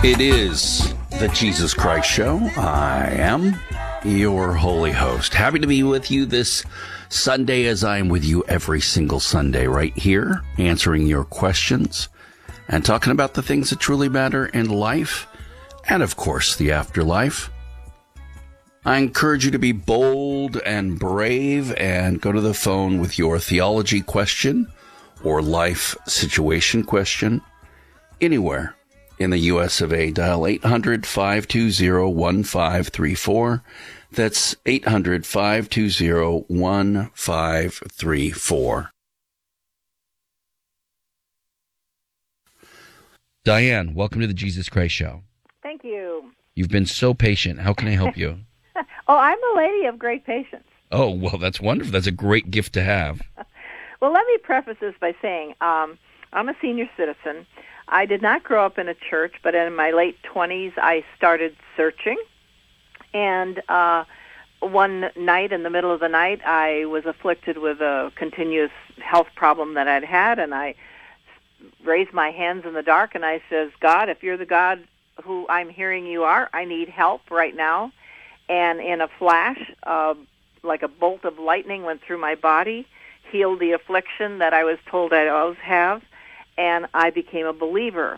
It is the Jesus Christ Show. I am your holy host. Happy to be with you this Sunday, as I am with you every single Sunday right here, answering your questions and talking about the things that truly matter in life and, of course, the afterlife. I encourage you to be bold and brave and go to the phone with your theology question or life situation question anywhere in the U.S. of A. Dial 800-520-1534. That's 800-520-1534. Diane, welcome to the Jesus Christ Show. Thank you. You've been so patient. How can I help you? Oh, I'm a lady of great patience. Oh, well, that's wonderful. That's a great gift to have. Well, let me preface this by saying I'm a senior citizen. I did not grow up in a church, but in my late 20s, I started searching. And one night, in the middle of the night, I was afflicted with a continuous health problem that I'd had, and I raised my hands in the dark, and I says, God, if you're the God who I'm hearing you are, I need help right now. And in a flash, like a bolt of lightning went through my body, healed the affliction that I was told I'd always have, and I became a believer.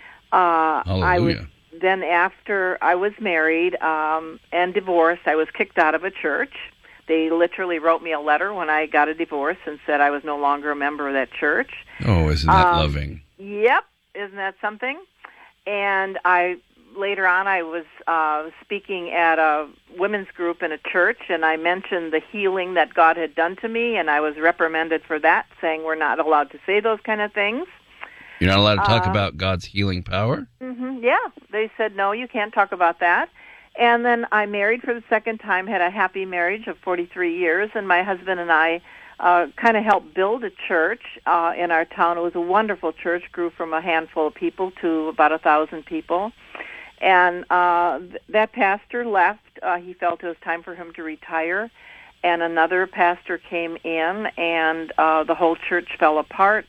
Hallelujah. Then after I was married and divorced, I was kicked out of a church. They literally wrote me a letter when I got a divorce and said I was no longer a member of that church. Oh, isn't that loving? Yep, isn't that something? And later on, I was speaking at a women's group in a church, and I mentioned the healing that God had done to me, and I was reprimanded for that, saying we're not allowed to say those kind of things. You're not allowed to talk about God's healing power? Yeah, they said, no, you can't talk about that. And then I married for the second time, had a happy marriage of 43 years, and my husband and I kind of helped build a church in our town. It was a wonderful church, grew from a handful of people to about 1,000 people. And that pastor left. He felt it was time for him to retire. And another pastor came in, and the whole church fell apart.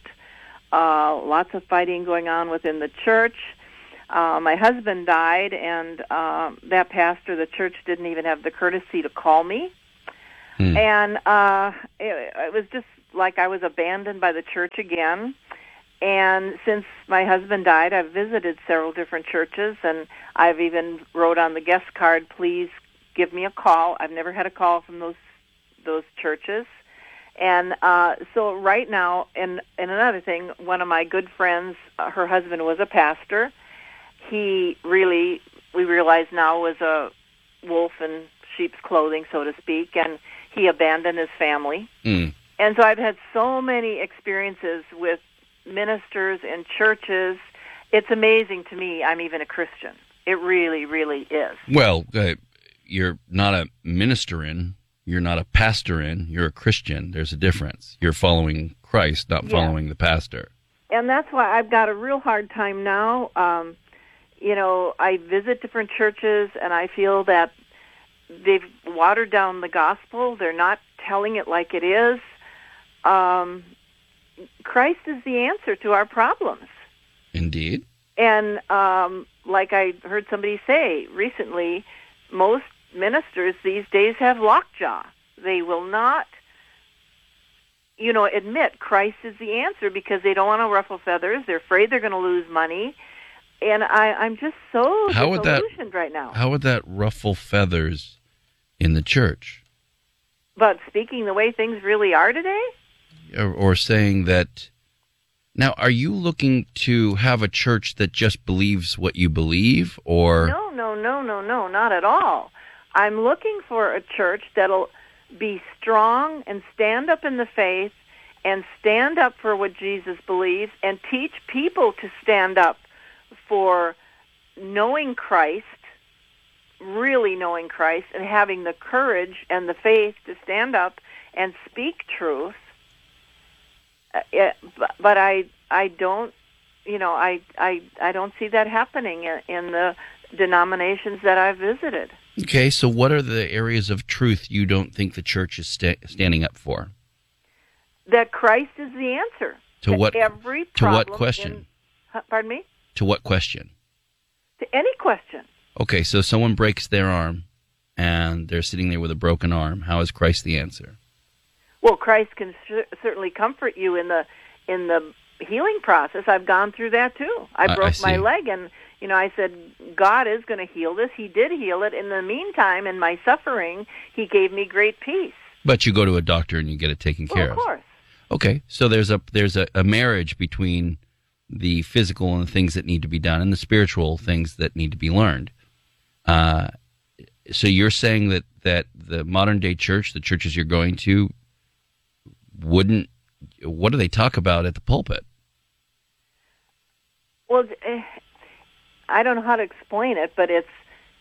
Lots of fighting going on within the church. My husband died, and that pastor, the church didn't even have the courtesy to call me. And it was just like I was abandoned by the church again. And since my husband died, I've visited several different churches, and I've even wrote on the guest card, please give me a call. I've never had a call from those churches. And so right now, and another thing, one of my good friends, her husband was a pastor. He really, we realize now, was a wolf in sheep's clothing, so to speak, and he abandoned his family. And so I've had so many experiences with ministers and churches. It's amazing to me I'm even a Christian. It really, really is. Well, you're not a minister in, you're not a pastor in, you're a Christian. There's a difference. You're following Christ, not following the pastor. And that's why I've got a real hard time now. I visit different churches, and I feel that they've watered down the gospel. They're not telling it like it is. Christ is the answer to our problems. Indeed. And like I heard somebody say recently, most ministers these days have lockjaw. They will not, admit Christ is the answer because they don't want to ruffle feathers. They're afraid they're going to lose money. And I'm just so disillusioned right now. How would that ruffle feathers in the church? But speaking the way things really are today? Or saying that... Now, are you looking to have a church that just believes what you believe, or... No, not at all. I'm looking for a church that'll be strong and stand up in the faith and stand up for what Jesus believes and teach people to stand up for knowing Christ, really knowing Christ, and having the courage and the faith to stand up and speak truth. But I don't, I don't see that happening in the denominations that I've visited. Okay, so what are the areas of truth you don't think the church is standing up for? That Christ is the answer to what every problem. To what question? Pardon me? To what question? To any question. Okay, so someone breaks their arm, and they're sitting there with a broken arm. How is Christ the answer? Well, Christ can certainly comfort you in the healing process. I've gone through that too. I broke my leg, and I said, God is going to heal this. He did heal it. In the meantime, in my suffering, He gave me great peace. But you go to a doctor and you get it taken care of. Of course. Okay, so there's a marriage between the physical and the things that need to be done and the spiritual things that need to be learned. So you're saying that the modern day church, the churches you're going to, what do they talk about at the pulpit? Well, I don't know how to explain it, but it's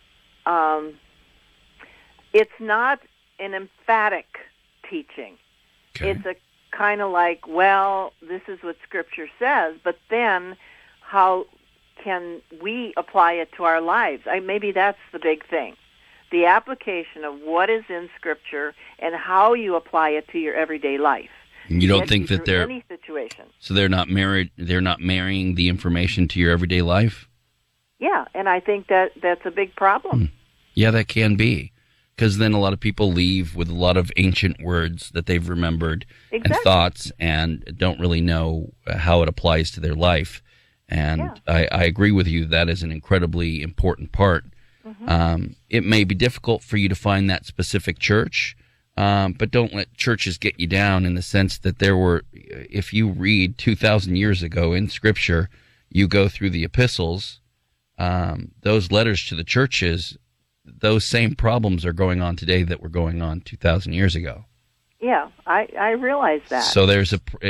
not an emphatic teaching. Okay. It's a kind of like, well, this is what Scripture says, but then how can we apply it to our lives? Maybe that's the big thing. The application of what is in Scripture and how you apply it to your everyday life. You don't think that they're any situation. So they're not married. They're not marrying the information to your everyday life. Yeah, and I think that's a big problem. Yeah, that can be, because then a lot of people leave with a lot of ancient words that they've remembered and thoughts, and don't really know how it applies to their life. And I agree with you. That is an incredibly important part. Mm-hmm. It may be difficult for you to find that specific church. But don't let churches get you down in the sense that if you read 2,000 years ago in Scripture, you go through the epistles, those letters to the churches, those same problems are going on today that were going on 2,000 years ago. Yeah, I realize that. So there's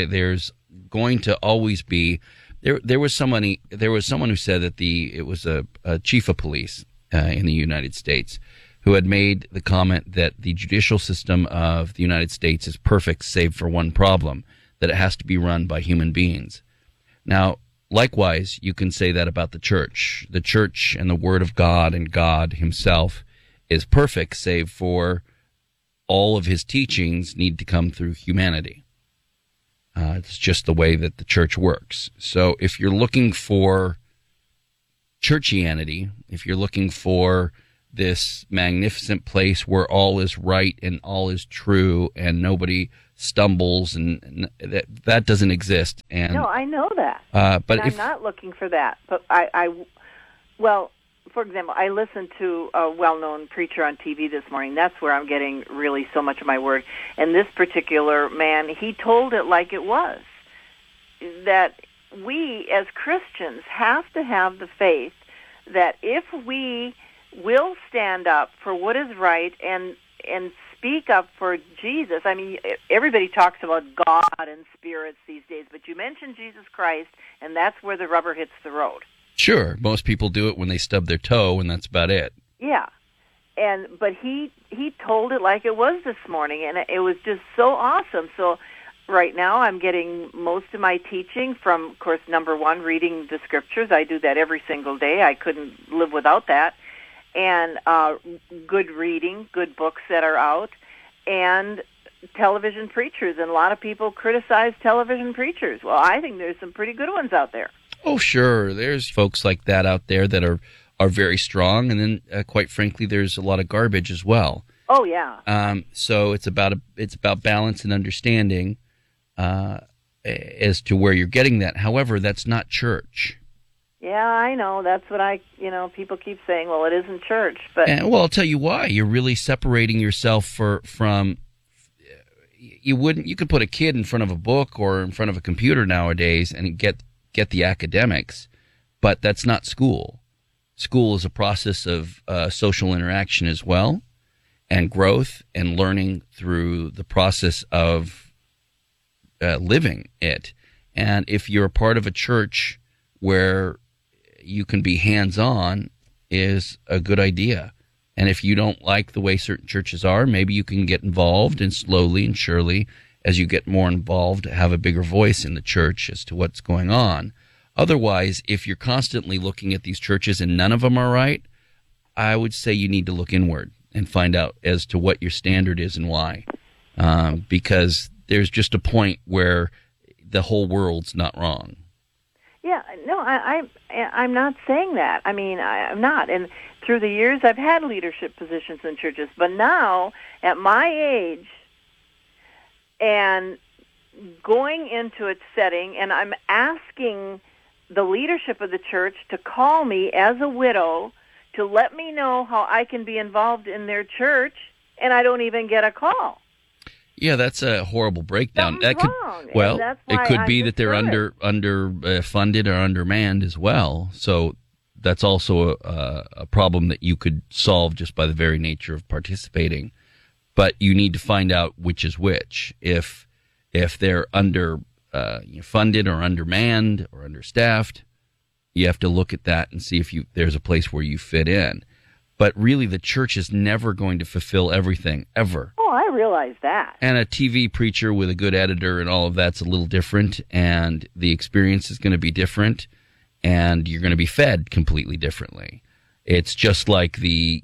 going to always be there was someone who said that it was a chief of police in the United States who had made the comment that the judicial system of the United States is perfect save for one problem, that it has to be run by human beings. Now, likewise, you can say that about the church. The church and the Word of God and God Himself is perfect save for all of His teachings need to come through humanity. It's just the way that the church works. So if you're looking for churchianity, if you're looking for this magnificent place where all is right and all is true and nobody stumbles, and that doesn't exist. And no, I know that. But I'm not looking for that. But well, for example, I listened to a well-known preacher on TV this morning. That's where I'm getting really so much of my word. And this particular man, he told it like it was, that we as Christians have to have the faith that if we will stand up for what is right and speak up for Jesus. I mean, everybody talks about God and spirits these days, but you mention Jesus Christ, and that's where the rubber hits the road. Sure, most people do it when they stub their toe, and that's about it. Yeah, but he told it like it was this morning, and it was just so awesome. So right now I'm getting most of my teaching from, of course, number one, reading the Scriptures. I do that every single day. I couldn't live without that. And good reading, good books that are out, and television preachers. And a lot of people criticize television preachers. Well, I think there's some pretty good ones out there. Oh, sure. There's folks like that out there that are very strong. And then, quite frankly, there's a lot of garbage as well. Oh, yeah. So it's about balance and understanding as to where you're getting that. However, that's not church. Yeah, I know. That's what people keep saying, well, it isn't church. But well, I'll tell you why. You're really separating yourself from you could put a kid in front of a book or in front of a computer nowadays and get the academics, but that's not school. School is a process of social interaction as well, and growth and learning through the process of living it. And if you're a part of a church where you can be hands-on, is a good idea. And if you don't like the way certain churches are, maybe you can get involved, and slowly and surely, as you get more involved, have a bigger voice in the church as to what's going on. Otherwise, if you're constantly looking at these churches and none of them are right, I would say you need to look inward and find out as to what your standard is and why. Because there's just a point where the whole world's not wrong. Yeah, no, I'm not saying that. I mean, I'm not. And through the years, I've had leadership positions in churches. But now, at my age, and going into its setting, and I'm asking the leadership of the church to call me as a widow to let me know how I can be involved in their church, and I don't even get a call. Yeah, that's a horrible breakdown. Something's wrong. Well, it could be that they're under funded or undermanned as well. So that's also a problem that you could solve just by the very nature of participating. But you need to find out which is which. If they're under funded or undermanned or understaffed, you have to look at that and see if there's a place where you fit in. But really, the church is never going to fulfill everything, ever. Oh, I realize that. And a TV preacher with a good editor and all of that's a little different, and the experience is going to be different, and you're going to be fed completely differently. It's just like the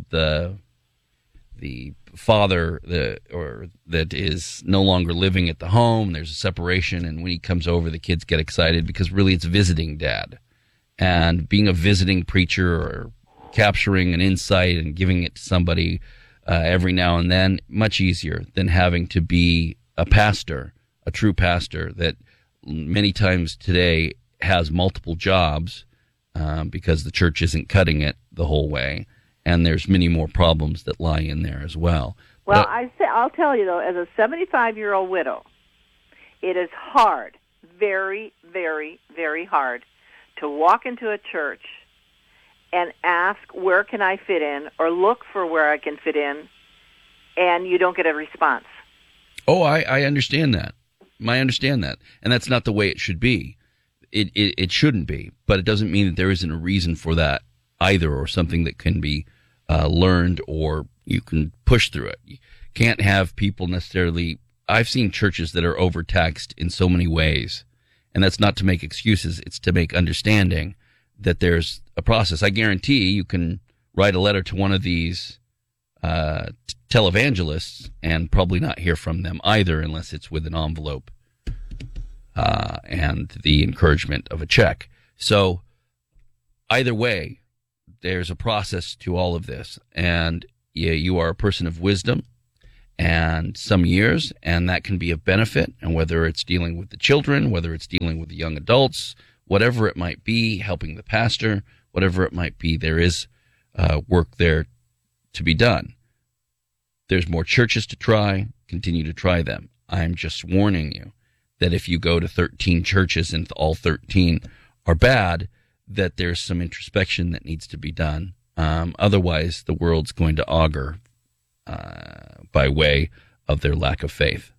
father that is no longer living at the home. There's a separation, and when he comes over, the kids get excited because really it's visiting dad. And being a visiting preacher or capturing an insight and giving it to somebody every now and then, much easier than having to be a pastor, a true pastor that many times today has multiple jobs because the church isn't cutting it the whole way, and there's many more problems that lie in there as well. Well, I'll tell you, though, as a 75-year-old widow, it is hard, very, very, very hard to walk into a church and ask, where can I fit in, or look for where I can fit in, and you don't get a response. Oh, I understand that. I understand that. And that's not the way it should be. It shouldn't be, but it doesn't mean that there isn't a reason for that either, or something that can be learned, or you can push through it. You can't have people necessarily. I've seen churches that are overtaxed in so many ways, and that's not to make excuses. It's to make understanding that there's a process. I guarantee you can write a letter to one of these televangelists and probably not hear from them either, unless it's with an envelope and the encouragement of a check. So either way, there's a process to all of this, and you are a person of wisdom and some years, and that can be of benefit. And whether it's dealing with the children, whether it's dealing with the young adults, whatever it might be, helping the pastor, whatever it might be, there is work there to be done. There's more churches to try. Continue to try them. I'm just warning you that if you go to 13 churches and all 13 are bad, that there's some introspection that needs to be done. Otherwise, the world's going to augur by way of their lack of faith.